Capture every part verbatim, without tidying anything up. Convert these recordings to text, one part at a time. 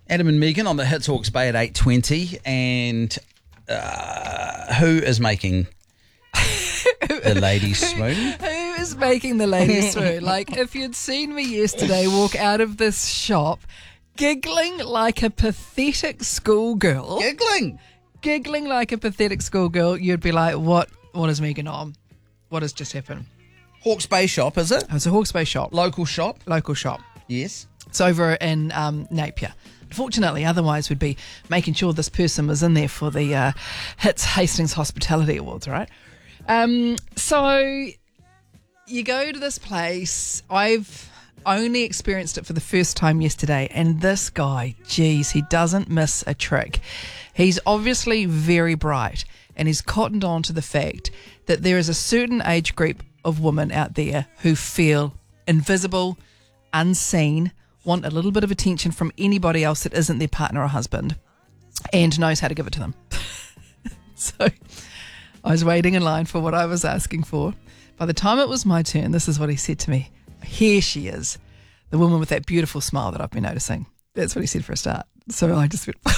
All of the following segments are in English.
Adam and Megan on the Hits Hawke's Bay at eight twenty. And uh, who is making the ladies swoon? Who is making the ladies swoon? Like, if you'd seen me yesterday walk out of this shop giggling like a pathetic schoolgirl. Giggling? Giggling like a pathetic schoolgirl, you'd be like, what? What is Megan on? What has just happened? Hawke's Bay shop, is it? It's a Hawke's Bay shop. Local shop? Local shop. Yes. It's over in um, Napier. Unfortunately, otherwise we'd be making sure this person was in there for the uh, Hits Hastings Hospitality Awards, right? Um, so you go to this place. I've only experienced it for the first time yesterday, and this guy, geez, he doesn't miss a trick. He's obviously very bright, and he's cottoned on to the fact that there is a certain age group of women out there who feel invisible, unseen, want a little bit of attention from anybody else that isn't their partner or husband, and knows how to give it to them. So I was waiting in line for what I was asking for. By the time it was my turn, this is what he said to me. Here she is, the woman with that beautiful smile that I've been noticing. That's what he said for a start. So I just went,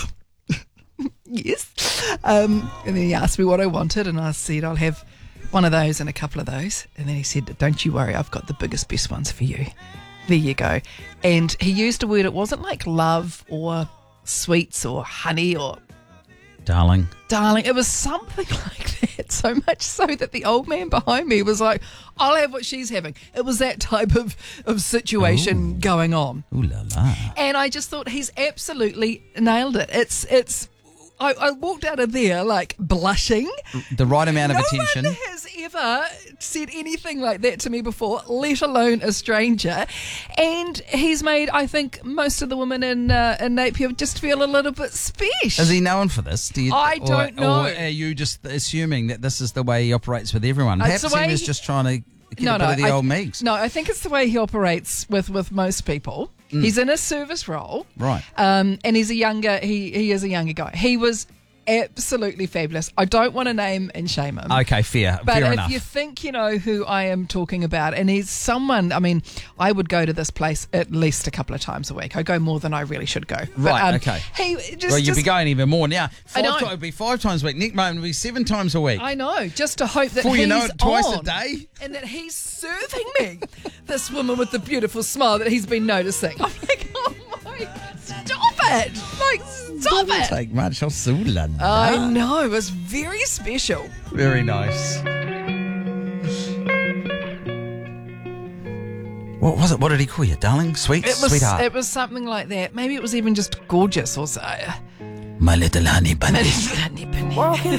yes. Um, and then he asked me what I wanted, and I said, I'll have one of those and a couple of those. And then he said, don't you worry, I've got the biggest, best ones for you. There you go. And he used a word, it wasn't like love or sweets or honey or Darling. darling. It was something like that. So much so that the old man behind me was like, I'll have what she's having. It was that type of, of situation Ooh. going on. Ooh la la. And I just thought he's absolutely nailed it. It's, it's, I, I walked out of there like blushing. The right amount of no attention. No one has ever said anything like that to me before, let alone a stranger. And he's made, I think, most of the women in uh, in Napier just feel a little bit special. Is he known for this? Do you, I don't or, know. Or are you just assuming that this is the way he operates with everyone? It's Perhaps the way he was he- just trying to get No, a bit no, of the I- old Megs. No, I think it's the way he operates with, with most people. Mm. He's in a service role. Right. Um, and he's a younger, he, he is a younger guy. He was absolutely fabulous. I don't want to name and shame him. Okay, fair. But fair if enough. you think you know who I am talking about, and he's someone, I mean, I would go to this place at least a couple of times a week. I go more than I really should go. But, Right, um, okay. He just, well, you'd just, be going even more now. I Five know. ti- it would be five times a week. Nick Moan would be seven times a week. I know, just to hope that Before he's you know it, twice a on, day. and that he's serving me this woman with the beautiful smile that he's been noticing. I'm like, oh my, stop it! Like, stop Doesn't it! take much. Oh, so la la. I know, it was very special. Very nice. What was it? What did he call you? Darling? Sweet? It was, Sweetheart? it was something like that. Maybe it was even just gorgeous or so. My little honey bunny. Honey bunny.